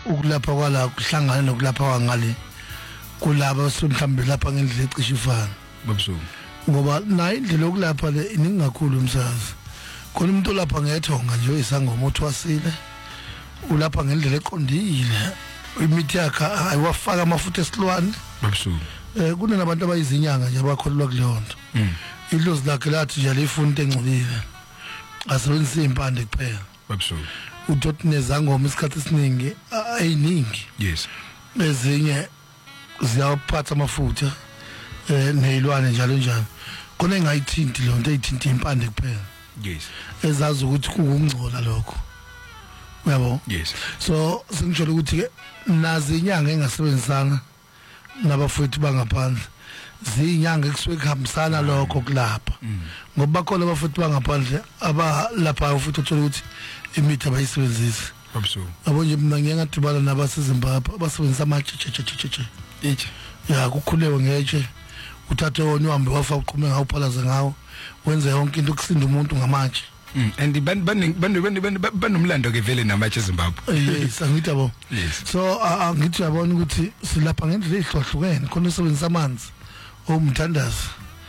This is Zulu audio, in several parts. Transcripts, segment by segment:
ukulapha kwala kuhlangana nokulapha kwangale kulaba mhlambe lapha ngendlela ecishe ifana babusuku ngoba nayo indlela yokulapha le iningi kakhulu umsazi khona umuntu olapha ngethonga nje isangoma uthwasile ulapha ngendlela eqondile imithi yakhe ayiwafaka amafutha esilwane babusuku kunabantu abayizinyanga nje abakholwa kuleyo nto idlozi lakhe lathi nje lefuna into engcolile asebenzisa impande kuphela babusuku udothi nezangoma isikhathi esiningi ayiningi yes ezinye ziyaphatha amafutha nezilwane njalo njalo khona engayithinti lo nto eyithinta impande kuphela yes ezazi ukuthi kungungcola lokho uyabo yes so sengijolo ukuthi ke nazi inyanga engasebenzisana nabafowethu bangaphandle zinyanga ekusuke kuhambisana lokho kulapha ngoba bakhona abafowethu bangaphandle abalapha futhi uthola ukuthi imithi abayisebenzisa babusuku yabo nje mina ngiyangadibala nabaseZimbabwe abasebenzisa amatshe itshe ya kukhulewe ngetshe uthathe wona uhambe wafa uqhume ngawo phalaze ngawo wenze yonke into ukusinda umuntu ngamatshe and banomlando ke vele namatshe eZimbabwe yes angithi yabo so angithi yabona ukuthi silapha ngendlela ehlohlukene khona usebenzisa amanzi omthandazo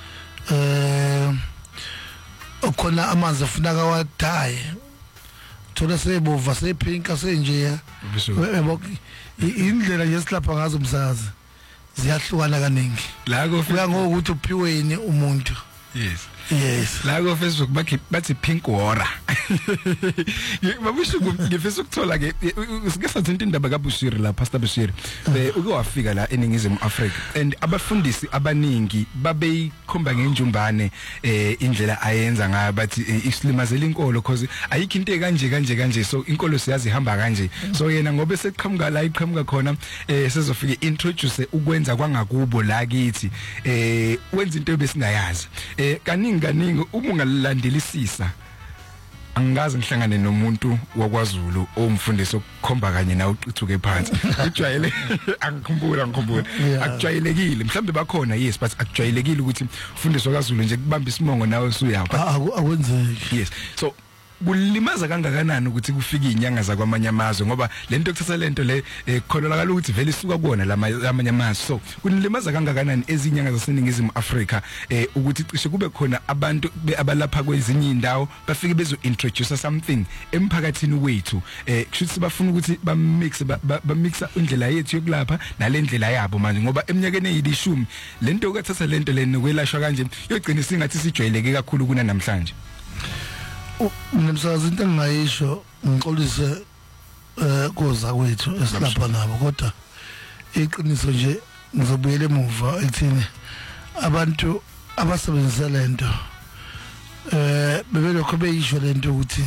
okhona amanzi afunaka wadaye thola sebova sepinka senje yabo indlela nje silapha ngazo umsazi ziyahlukana kaningi la kuya ngokuthi uphiweni umuntu yes la ko Facebook bathi pink water babusho ngifisa ukuthola ke sike sathinta indaba kaBushiri la Pastor Bushiri uke wafika la eningizimu Africa and abafundisi abaningi babeyikhomba ngenjumbane indlela ayenza ngayo bathi islimazela inkolo cause ayikho into kanje so inkolo siyazi ihamba kanje so yena ngobe seqhamuka la iqhamuka khona sezofika introduce ukwenza kwangakubo la kithi wenza into besingayazi kaningi uma ungalilandelisisa angazi ngihlangane nomuntu wakwaZulu omfundisi okukhomba kanye na uqithuke phansi ujwayele angikhumbula akujwayelekile mhlambe bakhona yes but akujwayelekile ukuthi umfundisi wakwaZulu nje kubamba isimongo nawe usuyapha akwenzeki yes so kulimaza kangakanani ukuthi kufike inyanga zakwamanye amazwe ngoba lento ekuthatha lento le khololakala ukuthi vele isuka kuona lamanye amazwe so kunilimaza kangakanani ezinyanga zaseningizimu Africa ukuthi cishe kube khona abantu abalapha kwezinye indawo bafike bezo introduce something emphakathini wethu kushuthi bafuna ukuthi bamixa indlela yethu yokulapha nalendlela yabo manje ngoba eminyakeni eyilishumi lento okuthatha lento leni kwelashwa kanje yogcina singathi sijwayeleke kakhulu kuna namhlanje Nomsazi into engayisho ngixolise koza kwethu esilapha nabo kodwa iqiniso nje ngizobuyela emuva ekuthini abantu abasebenzisa lento bebelokho beyisho lento ukuthi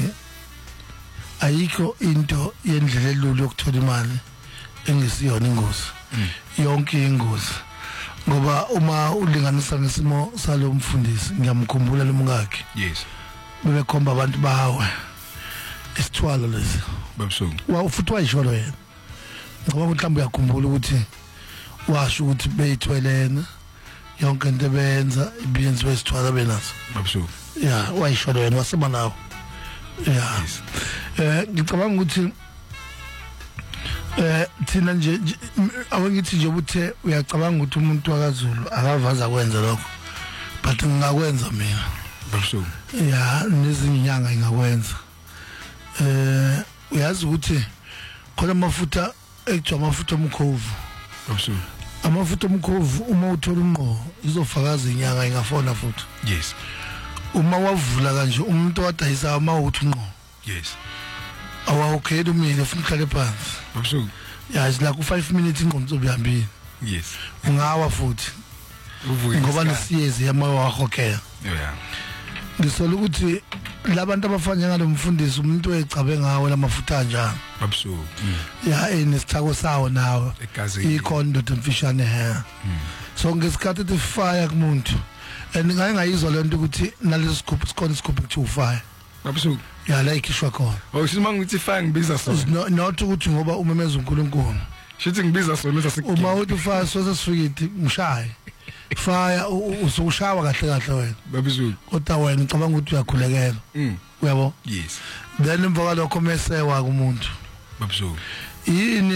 ayikho into yendlela elulu yokuthola imali engesiyona ingozi yonke ingozi ngoba uma ulinganisa ngesimo salo mfundisi ngiyamkhumbula lo mngakhe yes bebekhomba abantu bawe isithwalo lesi babusuku futhi wayisholo yena ngoba mhlawumbe uyakhumbula ukuthi washo ukuthi beyithwelena yonke into ebenza ibiyenziwe isithwalo benaso babusuku ya wayisholo yena wasema nawo ya ngicabanga ukuthi thina nje awengithi nje ubuthe uyacabanga ukuthi umuntu wakaZulu akavaza kwenza lokho but ngingakwenza mina babusuku ya nezinyanga ingakwenza uyazi ukuthi khona amafutha ekujwa amafutha omkhovu babusuku amafutha omkhovu uma uthola unqo izofakaza inyanga ingafona futhi yes uma wavula kanje umuntu wadayisa ama uthi unqo yes awukhela umile ufuna uhlale phansi babusuku yazi la ku 5 minutes ingqondo zobihambile yes ungawa futhi ngoba nesiyezi yama wahokela yeah ngisola ukuthi labantu abafanya ngalomfundisi umuntu ecabe ngawe lamafutha kanjani babusuku ya enesithako sawo nawe ikhondo emfishane he so ngesikhathi efire kumuntu ngayizwa lento ukuthi nalesi scoop sikhona scoop ukuthi ufire babusuku ya la ikhishwa khona sima ngithi fire ngibiza sona not ukuthi ngoba umemeza uNkulunkulu shithi ngibiza sona sasike uma uthi ufire sosesifike ngishaya fire usushawa kahle wena babusuku kodwa wena ngicabanga ukuthi uyakhulekela uyabo yes then emva kwalokho mesewa kumuntu babusuku yini